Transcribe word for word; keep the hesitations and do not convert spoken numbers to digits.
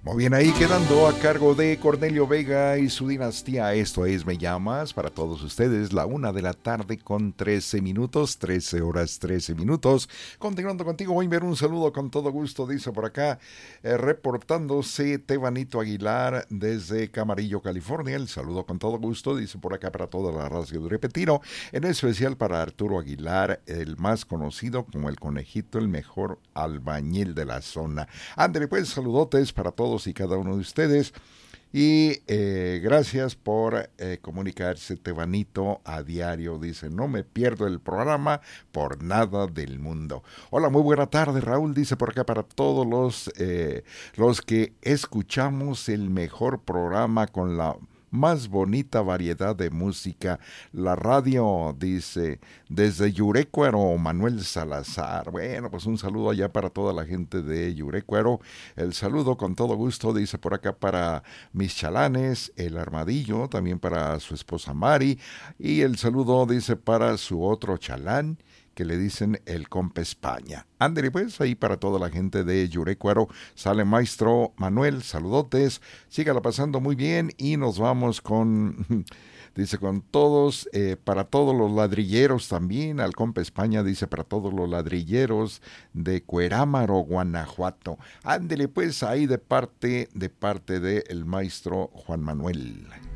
Muy bien, ahí quedando a cargo de Cornelio Vega y su dinastía. Esto es Me Llamas para todos ustedes, la una de la tarde con trece minutos, trece horas trece minutos. Continuando contigo, voy a enviar un saludo con todo gusto, dice por acá, eh, reportándose Tebanito Aguilar desde Camarillo, California. El saludo con todo gusto, dice por acá para toda la raza de Repetiro, en especial para Arturo Aguilar, el más conocido como el Conejito, el mejor albañil de la zona. Ándale, pues, saludotes para todos y cada uno de ustedes y eh, gracias por eh, comunicarse, Tebanito, a diario. Dice, no me pierdo el programa por nada del mundo. Hola, muy buena tarde, Raúl, dice por acá para todos los eh, los que escuchamos el mejor programa con la más bonita variedad de música, la radio, dice, desde Yurecuaro, Manuel Salazar. Bueno, pues un saludo allá para toda la gente de Yurecuaro. El saludo con todo gusto, dice por acá para mis chalanes, el Armadillo, también para su esposa Mari, y el saludo, dice, para su otro chalán, que le dicen el compa España. Ándale, pues, ahí para toda la gente de Yurecuaro. Sale maestro Manuel, saludotes, sígala pasando muy bien y nos vamos con, dice, con todos, eh, para todos los ladrilleros también, al compa España, dice, para todos los ladrilleros de Cuerámaro, Guanajuato. Ándale, pues, ahí de parte, de parte del maestro Juan Manuel.